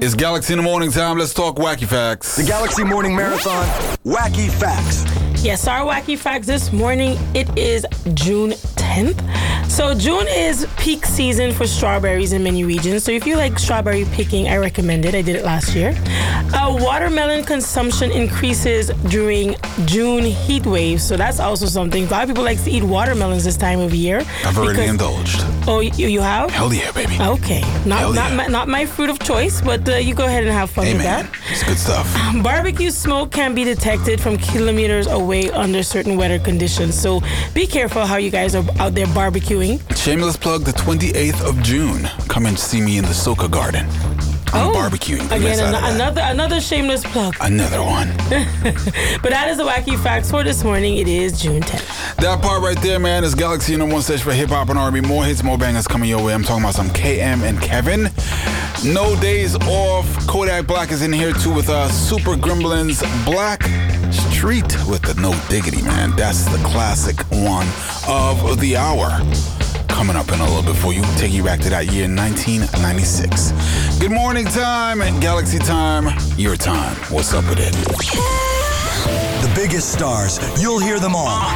It's Galaxy in the Morning time. Let's talk wacky facts. The Galaxy Morning Marathon, Wacky Facts. Yes, our wacky facts this morning, it is June 10th. So June is peak season for strawberries in many regions. So if you like strawberry picking, I recommend it. I did it last year. Watermelon consumption increases during June heat waves. So that's also something. A lot of people like to eat watermelons this time of year. I've already indulged. Oh, you have? Hell yeah, baby. Okay. Not my fruit of choice, but you go ahead and have fun with that. It's good stuff. Barbecue smoke can be detected from kilometers away under certain weather conditions. So be careful how you guys are out there barbecuing. Shameless plug, the 28th of June. Come and see me in the Soka Garden. I'm barbecuing. Again, another shameless plug. Another one. But that is the wacky facts for this morning. It is June 10th. That part right there, man, is Galaxy in the one station for hip hop and R&B. More hits, more bangers coming your way. I'm talking about some KM and Kevin. No days off. Kodak Black is in here too with Super Gremlins Black Street with the No Diggity, man. That's the classic one of the hour. Coming up in a little bit for you. Take you back to that year, 1996. Good morning time and Galaxy time. Your time. What's up with it? The biggest stars, you'll hear them all.